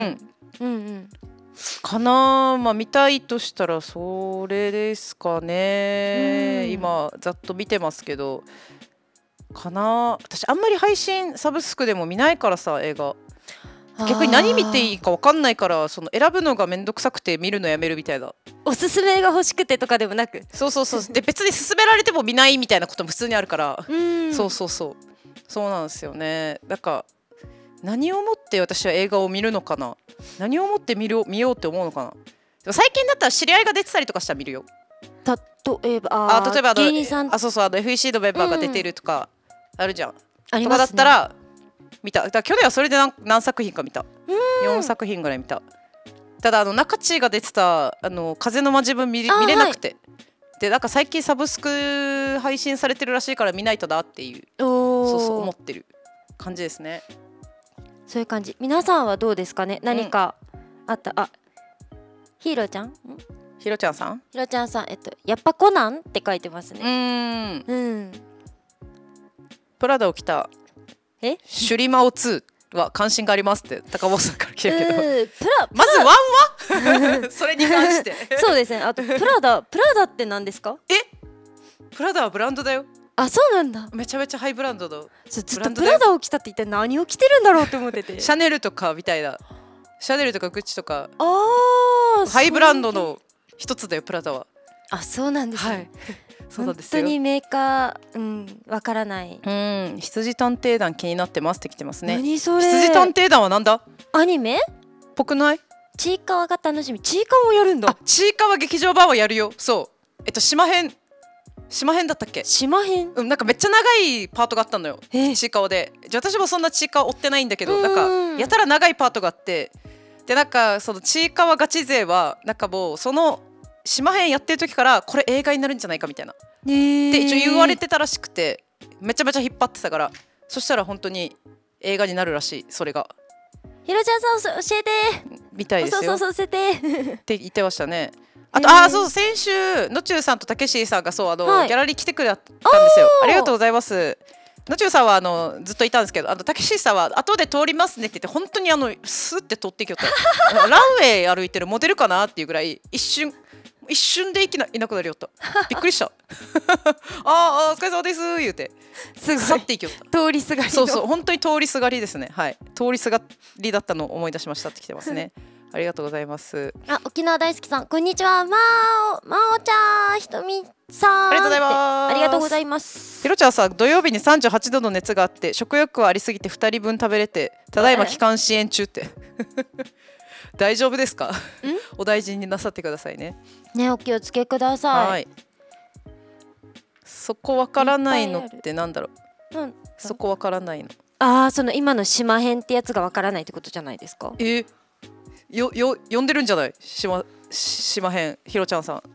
うん。 かな。まあ見たいとしたらそれですかね。今ざっと見てますけどかな。私あんまり配信サブスクでも見ないからさ、映画逆に何見ていいか分かんないから、その選ぶのがめんどくさくて見るのやめるみたいな。 おすすめが欲しくてとかでもなく、 そうで別に勧められても見ないみたいなことも普通にあるから、そうなんですよね。だから何をもって私は映画を見るのかな、何をもって見ようって思うのかな。でも最近だったら知り合いが出てたりとかしたら見るよ。 例えば芸人さん FEC のメンバーが出てるとかあるじゃん、 ありますね。 とかだったら見た。だから去年はそれで何作品か見た。4作品ぐらい見た。ただ中地が出てた風の間自分見れなくて、でなんか最近サブスク配信されてるらしいから見ないとだっていうそう思ってる感じですね。 そういう感じ。皆さんはどうですかね。何かあった。ヒーローちゃんさんやっぱコナンって書いてますね。 プラダを着たシュリマオ2は関心がありますって高本さんから来てるけど、まずワンはそれに関してそうですね。あとプラダって何ですか？ プラダはブランドだよ。 あ、そうなんだ。 めちゃめちゃハイブランドのずっとプラダを着たって一体何を着てるんだろうって思っててシャネルとかみたいな、シャネルとかグッチとかハイブランドの一つだよプラダは。 あ、そうなんですね。 そうなんですよ。 本当にメーカーわからない。 羊探偵団気になってますって来てますね。 何それ。 羊探偵団はなんだ？ アニメ？ ぽくない？ ちいかわが楽しみ。ちいかわもやるんだ。 ちいかわ劇場版はやるよ。そう島編だったっけ？ 島編？ なんかめっちゃ長いパートがあったのよ、ちいかわで。私もそんなちいかわ追ってないんだけど、なんかやたら長いパートがあって、でなんかそのちいかわガチ勢はなんかもうその島編やってる時からこれ映画になるんじゃないかみたいなで一応言われてたらしくて、めちゃめちゃ引っ張ってたから、そしたら本当に映画になるらしい。それがひろちゃんさん教えてみたいですよ。 教えてって言ってましたね。あと先週のちゅうさんとたけしさんがギャラリー来てくれたんですよ。ありがとうございます。のちゅうさんはずっといたんですけど、たけしさんは後で通りますねって言って本当にスッて通っていきよったランウェイ歩いてるモデルかなっていうぐらい一瞬でいなくなりよった。びっくりしたお疲れ様です言うて去っていきよった。 通りすがり。 そう本当に通りすがりですね。通りすがりだったのを思い出しましたって来てますねありがとうございます。 沖縄大好きさん、こんにちは。まおちゃん、ひとみさん、 ありがとうございます。 ありがとうございます。 ひろちゃんさ、土曜日に38度の熱があって食欲はありすぎて2人分食べれて、ただいま気管支炎中って大丈夫ですか？お大事になさってくださいね。 お気をつけください。 そこわからないのってなんだろう。そこわからないの。その今の島編ってやつがわからないってことじゃないですか？ 呼んでるんじゃない？島編ひろちゃんさん。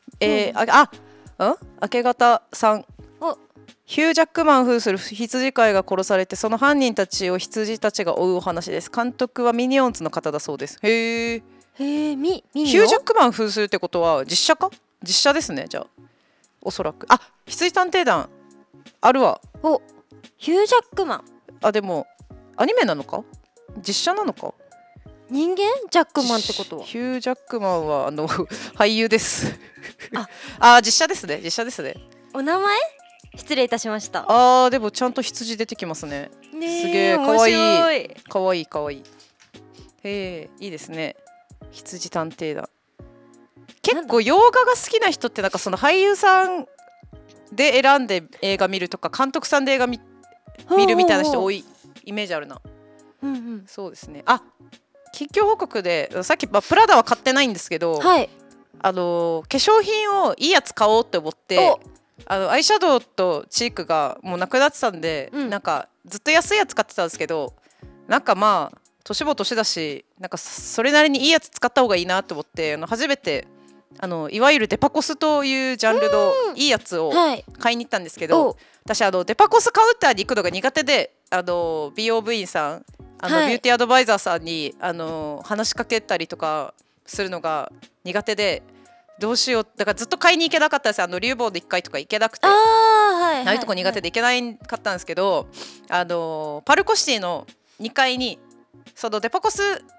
明け方さん。ヒュージャックマン扮する羊飼いが殺されて、その犯人たちを羊たちが追うお話です。監督はミニオンズの方だそうです。へえ。ヒュージャックマン扮するってことは実写か？実写ですね。じゃあおそらく羊探偵団あるわ。 ヒュージャックマン。 でもアニメなのか実写なのか。 人間ジャックマンってことはヒュージャックマンは俳優です実写ですね。 お名前失礼いたしました。 でもちゃんと羊出てきますね。すげえかわいいかわいいかわいい。いいですね。羊探偵団。結構洋画が好きな人ってなんかその俳優さんで選んで映画見るとか監督さんで映画見るみたいな人多いイメージあるな。そうですね。近況報告でさっき、プラダは買ってないんですけど、化粧品をいいやつ買おうって思ってアイシャドウとチークがもうなくなってたんで、なんかずっと安いやつ買ってたんですけど、なんかまあ年も年だしなんかそれなりにいいやつ使った方がいいなと思って初めていわゆるデパコスというジャンルのいいやつを買いに行ったんですけど、私デパコスカウンターに行くのが苦手で美容部員さんビューティーアドバイザーさんに話しかけたりとかするのが苦手で、どうしようだからずっと買いに行けなかったんですよ。リューボーで1回とか行けなくて、ああいうとこ苦手で行けないかったんですけど、パルコシティの2階にそのデパコス